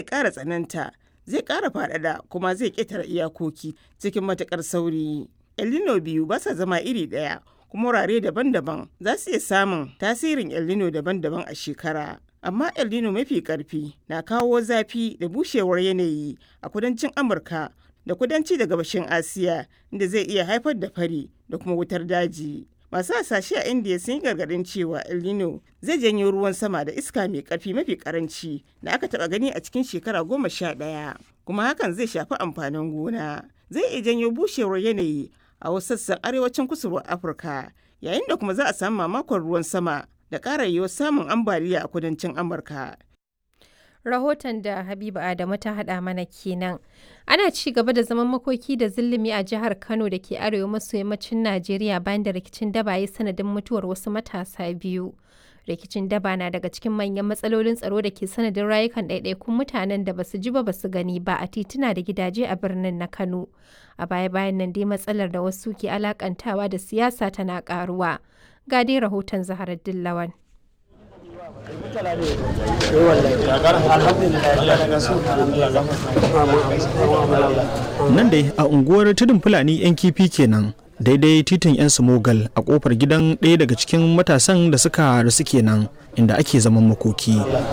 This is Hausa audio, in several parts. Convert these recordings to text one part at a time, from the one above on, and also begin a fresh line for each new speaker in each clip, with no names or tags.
ƙara tsananta, zai ƙara faɗaɗa kuma zai ƙetare iyakoki cikin matuƙar sauri. El Nino biyu ba sa zama iri ɗaya, kuma wurare daban-daban za su iya samun tasirin El Nino daban-daban a shekara. Amma El Nino mafi ƙarfi na kawo zafi da bushewar yanayi a kudancin Amurka da kudanci da gabashin Asiya, inda zai iya haifar da fari da kuma wutar daji. Masu hasashe a Indiya sun yi gargaɗin cewa El Nino zai janyo ruwan sama da iska mai ƙarfi mafi ƙaranci da aka taɓa gani a cikin shekara 11, kuma hakan zai shafi amfanin gona. Zai iya janyo bushewar yanayi a wasu sassan arewacin kusurwar Afirka, yayin da kuma za a samu mamakon ruwan sama da ƙara yiwuwar samun ambaliya a kudancin Amurka.
Rahoton da Habiba Adamu ta haɗa mana kenan. Ana ci gaba da zaman makoki da zillumi a jihar Kano da ke arewa maso yammacin Najeriya bayan da rikicin daba ya sanadin mutuwar wasu matasa biyu. Rikicin daba na daga cikin manyan matsalolin tsaro da ke sanadin rayukan ɗaiɗaikun mutanen da basu ji ba basu gani ba a tituna da gidaje a birnin na Kano. A baya-bayan nan dai matsalar da wasu ke alakantawa da siyasa tana ƙaruwa. Ga dai rahoton Zaharaddin Lawan.
Nan dai a unguwar tudun Fulani 'yan kifi kenan, daidai titin 'yan Smogal a kofar gidan ɗaya daga cikin matasan da suka rasu kenan, inda ake zaman makoki.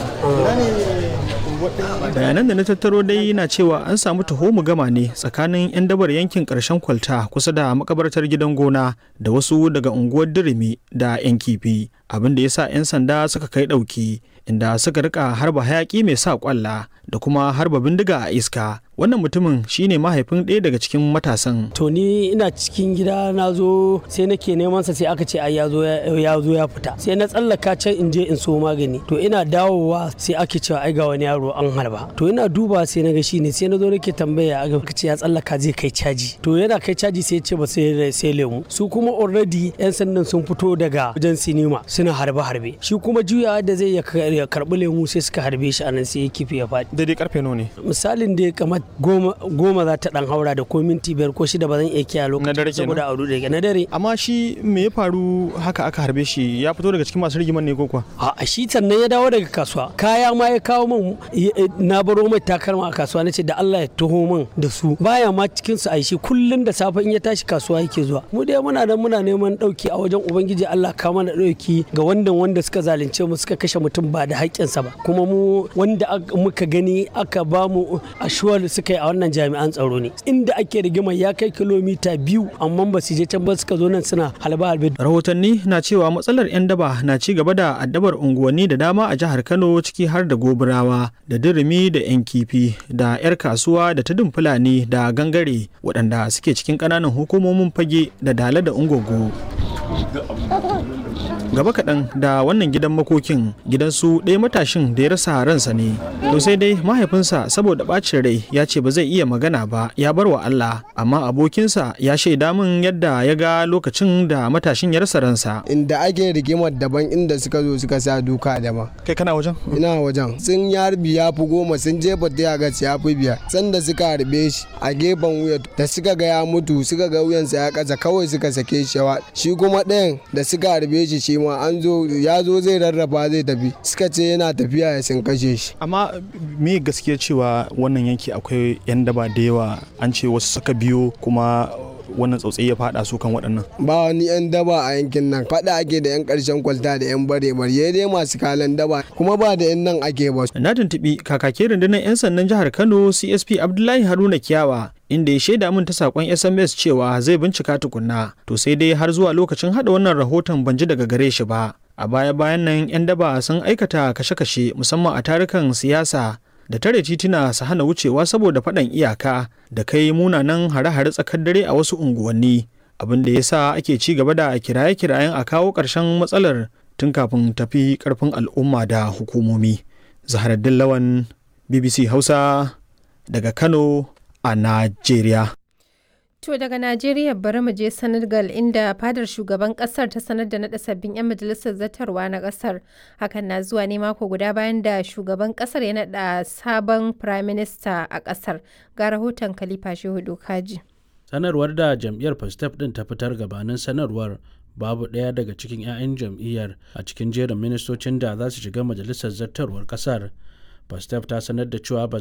Bayanan da na tattaro dai na cewa an samu gama ne tsakanin 'yan dabar yankin ƙarshen kwalta kusa da makabartar gidan gona da wasu daga unguwar Dirimi da 'yan kifi, abin da ya sa 'yan sanda suka kai ɗauki, inda suka rika harba hayaƙi mai sa ƙwalla da kuma harba bindiga a iska. Wannan mutumin shine mahaifin ɗaya daga cikin matasan.
To ni ina cikin gida na zo sai nake neman sa sai aka ce ai ya zo ya fita. Sai na tsallaka can in je in so magani. To ina dawowa sai ake cewa ai ga wani yaro an harba. To ina duba sai na ga shine sai na zo nake tambaya aka ce ya tsallaka zai kai caji. To yana kai caji sai ya ce ba sai lemu. Su kuma already yan sandan sun fito daga wajen sinima suna harbe. Shi kuma juyawa da zai ya karbi lemu sai suka harbe shi anan sai ya kifi ya faɗi.
Daidai karfe nawa ne?
Misalin da kamar goma za ta dan haura da ko minti 5 ko 6 ba zan iya kiyaye lokacin saboda auru da na dare.
Amma shi me ya faru haka aka harbe shi? Ya fito daga cikin masu rigiman ne ko kuwa?
A shi sannan ya dawo daga kasuwa, kaya ma ya kawo min, na baro mai takalma a kasuwa nace da Allah ya taho min da su, baya ma cikin su aishi kullun da safe in ya tashi kasuwa yake zuwa. Mu dai muna neman dauki a wajen ubangiji Allah ka mana dauki ga wanda suka zalunce mu suka kashe mutum ba da haƙƙinsa ba, kuma mu wanda muka gani aka ba mu ashuwar suka yi a wannan jami'an tsaro ne. Inda ake rigima ya kai kilomita 2 amma ba su je can ba, suka zo nan suna halbe.
Rahotanni na cewa matsalar 'yan daba na ci gaba da addabar unguwanni da dama a jihar Kano, ciki har da Gobirawa da Dirimi da 'yan kifi da 'yar kasuwa da tudun Fulani da Gangare, waɗanda suke cikin ƙananan hukumomin Fage da Dala da Ungogo. Gaba kaɗan da wannan gidan makokin, gidansu ɗaya matashin da ya rasa ransa ne. To sai dai mahaifinsa saboda ɓacin rai ya ce ba zai iya magana ba, ya bar wa Allah, amma abokinsa ya shaida min yadda ya ga lokacin da matashin ya rasa ransa.
Inda ake rigimar daban, inda suka zo suka sa duka daban.
Kai kana wajen?
Ina wajen. Sun harbi ya fi 10, sun jefa ta ga ya fi 5. Sanda suka harbe shi a gefen wuya, da suka ga ya mutu suka ga wuyansa ya kasa, kawai suka sake shi. Shi kuma ɗayan da suka harbe shi ma ya zo zai rarraba zai tafi, suka ce yana tafiya ya sun kashe shi.
Amma me gaskiya cewa wannan yanki akwai 'yan daba da yawa, an ce wasu suka biyo kuma wannan tsautsayi ya fada su kan waɗannan?
Ba wani 'yan daba a yankin nan, fada ake da 'yan ƙarshen kwalta da 'yan bare dai masu kalan daba, kuma ba da 'yan nan ake ba.
Na tuntuɓi kakakin rundunar 'yan sandan jihar Kano CSP Abdullahi Haruna Kiyawa, inda ya shaida min ta sakon SMS cewa zai bincika tukunna. To sai dai har zuwa lokacin hada wannan rahoton ban ji daga gare shi ba. A baya-bayan nan 'yan daba sun aikata kashe-kashe musamman a tarukan siyasa da tare tituna su hana wucewa saboda faɗan iyaka da kai munanan hare-hare tsakar dare a wasu unguwanni, abin da ya sa ake ci gaba da kiraye-kirayen a kawo ƙarshen matsalar tun kafin tafi ƙarfin al'umma da hukumomi. Zaharaddin Lawan, BBC Hausa daga Kano a Najeriya.
To daga Najeriya bari mu je Senegal, inda fadar shugaban kasar ta sanar da naɗa sabbin 'yan majalisar zartarwa na kasar. Hakan na zuwa ne mako guda bayan da shugaban kasar ya naɗa sabon Prime Minister a kasar. Ga rahoton Khalifa Shehu Dokaji.
Sanarwar da jam'iyyar Pastef din ta fitar gabanin sanarwar, babu ɗaya daga cikin 'ya'yan jam'iyyar a cikin jerin ministocin da za su shiga majalisar zartarwar kasar. Pastef ta sanar da cewa ba